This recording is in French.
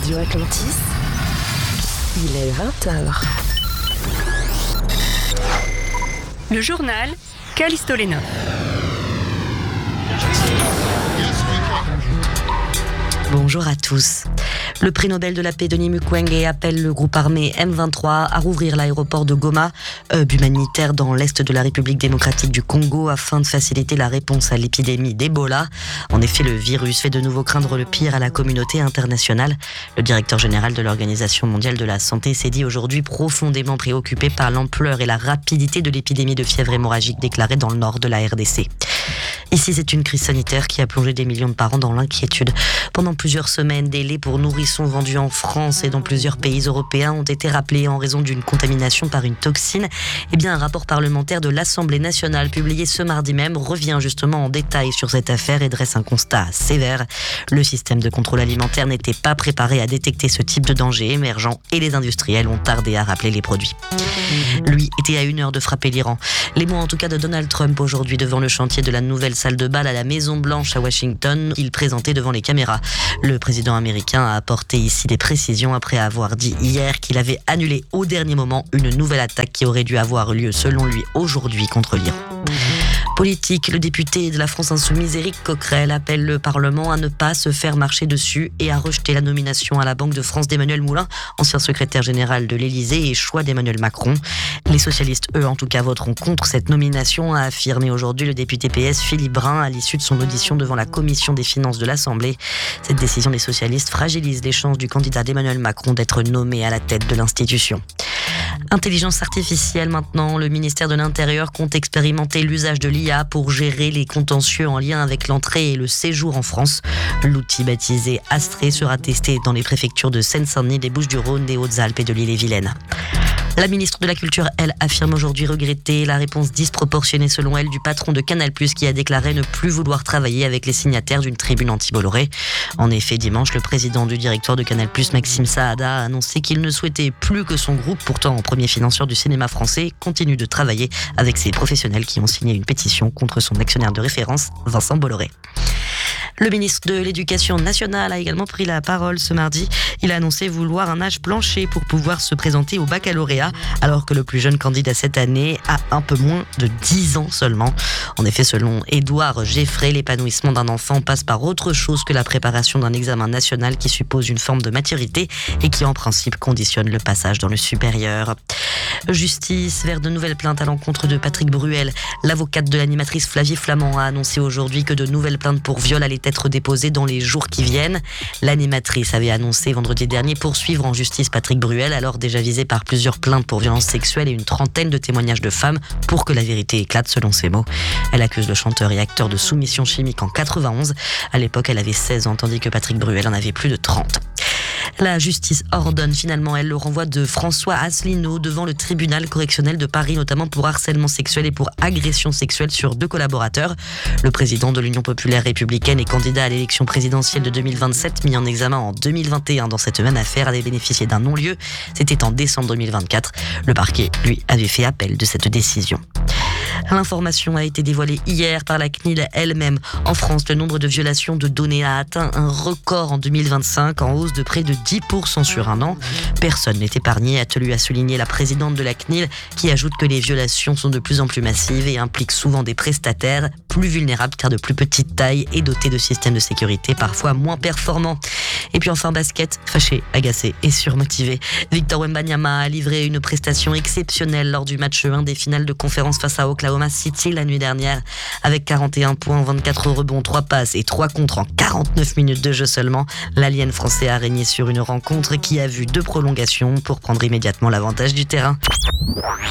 Radio Atlantis, il est 20h. Le journal Callisto Lenov. Bonjour à tous. Le prix Nobel de la paix Denis Mukwege appelle le groupe armé M23 à rouvrir l'aéroport de Goma, hub humanitaire dans l'est de la République démocratique du Congo, afin de faciliter la réponse à l'épidémie d'Ebola. En effet, le virus fait de nouveau craindre le pire à la communauté internationale. Le directeur général de l'Organisation mondiale de la santé s'est dit aujourd'hui profondément préoccupé par l'ampleur et la rapidité de l'épidémie de fièvre hémorragique déclarée dans le nord de la RDC. Ici, c'est une crise sanitaire qui a plongé des millions de parents dans l'inquiétude. Pendant plusieurs semaines, des laits pour nourrissons vendus en France et dans plusieurs pays européens ont été rappelés en raison d'une contamination par une toxine. Un rapport parlementaire de l'Assemblée nationale publié ce mardi même revient justement en détail sur cette affaire et dresse un constat sévère. Le système de contrôle alimentaire n'était pas préparé à détecter ce type de danger émergent et les industriels ont tardé à rappeler les produits. Lui était à 1 heure de frapper l'Iran. Les mots en tout cas de Donald Trump aujourd'hui devant le chantier de la nouvelle salle de bal à la Maison-Blanche à Washington, il présentait devant les caméras. Le président américain a apporté ici des précisions après avoir dit hier qu'il avait annulé au dernier moment une nouvelle attaque qui aurait dû avoir lieu selon lui aujourd'hui contre l'Iran. Politique, le député de la France Insoumise Éric Coquerel appelle le Parlement à ne pas se faire marcher dessus et à rejeter la nomination à la Banque de France d'Emmanuel Moulin, ancien secrétaire général de l'Élysée et choix d'Emmanuel Macron. Les socialistes, eux, en tout cas, voteront contre cette nomination, a affirmé aujourd'hui le député PS Philippe Brun à l'issue de son audition devant la commission des finances de l'Assemblée. Cette décision des socialistes fragilise les chances du candidat d'Emmanuel Macron d'être nommé à la tête de l'institution. Intelligence artificielle maintenant, le ministère de l'Intérieur compte expérimenter l'usage de l'IA pour gérer les contentieux en lien avec l'entrée et le séjour en France. L'outil baptisé Astrée sera testé dans les préfectures de Seine-Saint-Denis, des Bouches-du-Rhône, des Hautes-Alpes et de l'Ille-et-Vilaine. La ministre de la Culture, elle, affirme aujourd'hui regretter la réponse disproportionnée selon elle du patron de Canal+, qui a déclaré ne plus vouloir travailler avec les signataires d'une tribune anti-Bolloré. En effet, dimanche, le président du directoire de Canal+, Maxime Saada, a annoncé qu'il ne souhaitait plus que son groupe, pourtant en premier financeur du cinéma français, continue de travailler avec ses professionnels qui ont signé une pétition contre son actionnaire de référence, Vincent Bolloré. Le ministre de l'Éducation nationale a également pris la parole ce mardi. Il a annoncé vouloir un âge plancher pour pouvoir se présenter au baccalauréat, alors que le plus jeune candidat cette année a un peu moins de 10 ans seulement. En effet, selon Édouard Geffray, l'épanouissement d'un enfant passe par autre chose que la préparation d'un examen national qui suppose une forme de maturité et qui en principe conditionne le passage dans le supérieur. Justice vers de nouvelles plaintes à l'encontre de Patrick Bruel. L'avocate de l'animatrice Flavie Flament a annoncé aujourd'hui que de nouvelles plaintes pour viol allaient être déposées dans les jours qui viennent. L'animatrice avait annoncé vendredi dernier poursuivre en justice Patrick Bruel, alors déjà visé par plusieurs plaintes pour violences sexuelles et une trentaine de témoignages de femmes pour que la vérité éclate selon ses mots. Elle accuse le chanteur et acteur de soumission chimique en 91. À l'époque, elle avait 16 ans, tandis que Patrick Bruel en avait plus de 30. La justice ordonne finalement, elle, le renvoi de François Asselineau devant le tribunal correctionnel de Paris, notamment pour harcèlement sexuel et pour agression sexuelle sur 2 collaborateurs. Le président de l'Union populaire républicaine et candidat à l'élection présidentielle de 2027, mis en examen en 2021 dans cette même affaire, avait bénéficié d'un non-lieu. C'était en décembre 2024. Le parquet, lui, avait fait appel de cette décision. L'information a été dévoilée hier par la CNIL elle-même. En France, le nombre de violations de données a atteint un record en 2025, en hausse de près de 10% sur un an. Personne n'est épargné, a tenu à souligner la présidente de la CNIL, qui ajoute que les violations sont de plus en plus massives et impliquent souvent des prestataires plus vulnérables car de plus petite taille et dotés de systèmes de sécurité parfois moins performants. Et puis enfin basket, fâché, agacé et surmotivé. Victor Wembanyama a livré une prestation exceptionnelle lors du match 1 des finales de conférence face à Oklahoma City la nuit dernière. Avec 41 points, 24 rebonds, 3 passes et 3 contres en 49 minutes de jeu seulement, l'alien français a régné sur une rencontre qui a vu 2 prolongations pour prendre immédiatement l'avantage du terrain.